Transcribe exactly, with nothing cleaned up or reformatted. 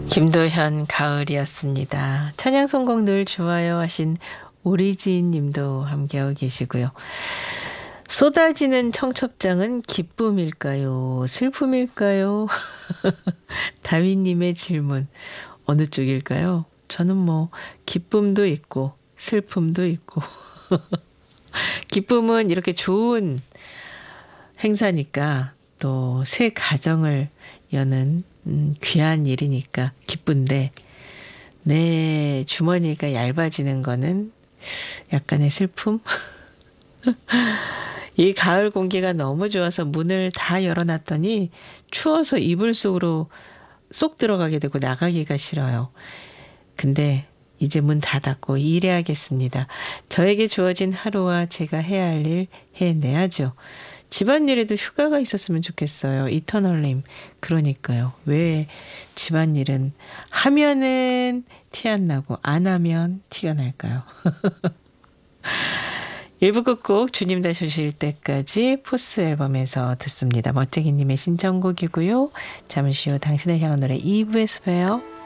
김도현 가을이었습니다. 찬양 선곡 늘 좋아요 하신 오리진 님도 함께하고 계시고요. 쏟아지는 청첩장은 기쁨일까요? 슬픔일까요? 다윗님의 질문 어느 쪽일까요? 저는 뭐 기쁨도 있고 슬픔도 있고 기쁨은 이렇게 좋은 행사니까 또 새 가정을 여는 음, 귀한 일이니까 기쁜데 내 주머니가 얇아지는 거는 약간의 슬픔? 이 가을 공기가 너무 좋아서 문을 다 열어놨더니 추워서 이불 속으로 쏙 들어가게 되고 나가기가 싫어요. 근데 이제 문 닫았고 일해야겠습니다. 저에게 주어진 하루와 제가 해야 할 일 해내야죠. 집안일에도 휴가가 있었으면 좋겠어요. 이터널님. 그러니까요. 왜 집안일은 하면은 티 안 나고 안 하면 티가 날까요? 일 부 끝곡 주님 다시 오실 때까지 포스 앨범에서 듣습니다. 멋쟁이님의 신청곡이고요. 잠시 후 당신을 향한 노래 이 부에서 봬요.